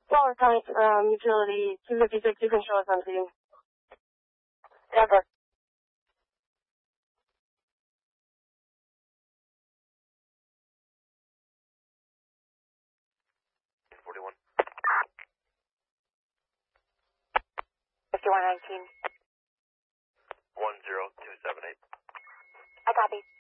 Power coming from utility 256, you can show us something. Ever. $41. 5119. 10278. I copy.